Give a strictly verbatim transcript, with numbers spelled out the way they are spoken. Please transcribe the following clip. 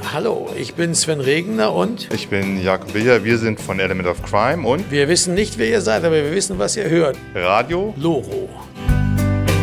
Hallo, ich bin Sven Regner und ich bin Jakob Willer, wir sind von Element of Crime und wir wissen nicht, wer ihr seid, aber wir wissen, was ihr hört. Radio Loro.